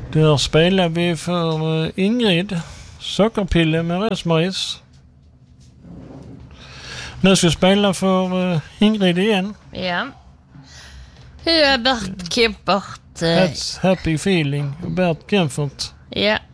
Där spelar vi för Ingrid. Sockerpille med Rosmaris. Nu ska vi spela för Ingrid igen. Ja. Hur är Bert Kempert? That's Happy Feeling. Bert Kempert. Ja.